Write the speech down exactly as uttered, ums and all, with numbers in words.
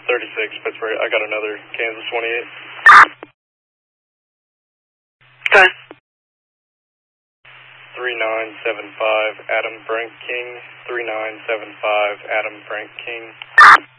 thirty-six, Pittsburgh. I got another Kansas twenty-eight. Okay. three nine seven five, Adam Frank King. three nine seven five, Adam Frank King.